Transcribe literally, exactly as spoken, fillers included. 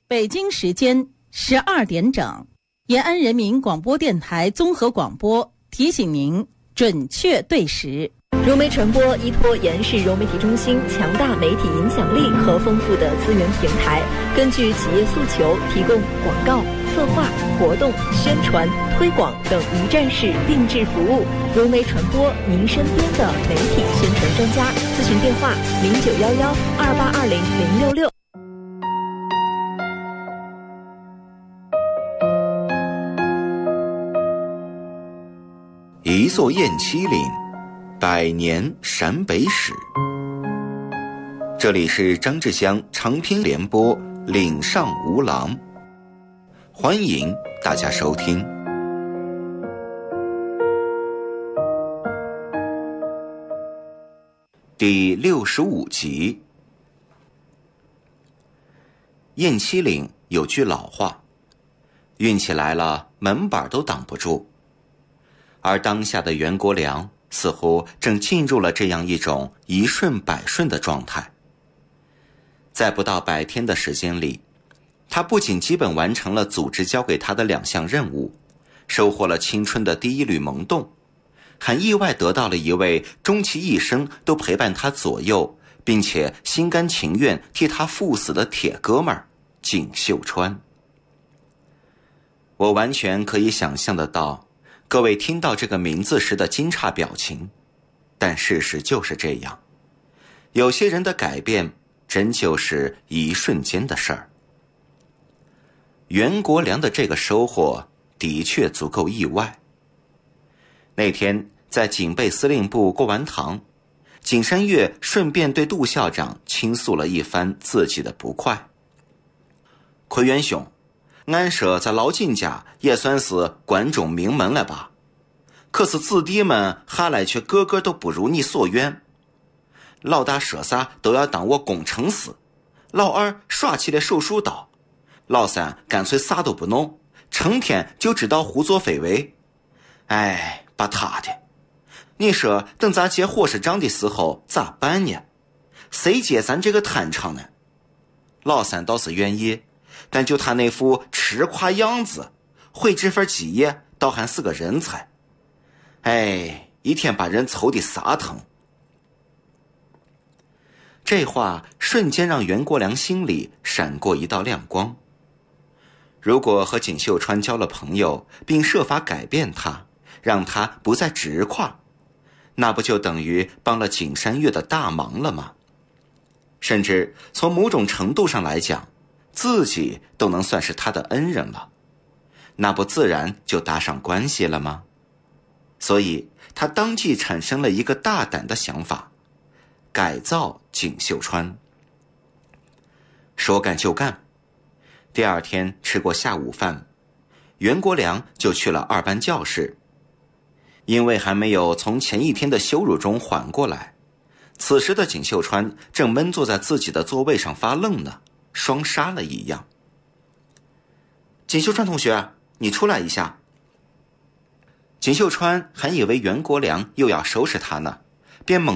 北京时间十二点整，延安人民广播电台综合广播提醒您准确对时。 融媒传播依托延世融媒体中心强大媒体影响力和丰富的资源平台，根据企业诉求提供广告、策划、活动、宣传、推广等一站式定制服务。融媒传播，您身边的媒体宣传专家。咨询电话：零九幺幺二八二零零六六。 一座雁栖岭，百年陕北史。这里是张志香长篇联播《岭上无狼》，欢迎大家收听。第六十五集。雁栖岭有句老话，运气来了，门板都挡不住。而当下的袁国良似乎正进入了这样一种一顺百顺的状态。在不到百天的时间里，他不仅基本完成了组织交给他的两项任务，收获了青春的第一缕萌动，还意外得到了一位终其一生都陪伴他左右，并且心甘情愿替他赴死的铁哥们儿景秀川。我完全可以想象得到各位听到这个名字时的惊诧表情，但事实就是这样，有些人的改变真就是一瞬间的事儿。袁国良的这个收获的确足够意外。那天在警备司令部过完堂，景山月顺便对杜校长倾诉了一番自己的不快。奎元兄，俺说在老金家也算是关中名门了吧，可是子弟们下来却个个都不如你所愿。老大说啥都要当我工程师，老二耍起了手术刀，老三干脆啥都不弄，成天就知道胡作非为。哎，把他的，你说等咱接伙食账的时候咋办呢？谁接咱这个摊场呢？老三倒是愿意，但就他那副吃夸样子，会这份技业倒还是个人才。哎，一天把人愁得撒疼。这话瞬间让袁国良心里闪过一道亮光。如果和景秀川交了朋友，并设法改变他，让他不再直夸，那不就等于帮了景山月的大忙了吗？甚至从某种程度上来讲，自己都能算是他的恩人了，那不自然就搭上关系了吗？所以他当即产生了一个大胆的想法，改造景秀川。说干就干，第二天吃过下午饭，袁国良就去了二班教室。因为还没有从前一天的羞辱中缓过来，此时的景秀川正闷坐在自己的座位上发愣呢，双杀了一样。景秀川同学，你出来一下。景秀川还以为袁国良又要收拾他呢，便猛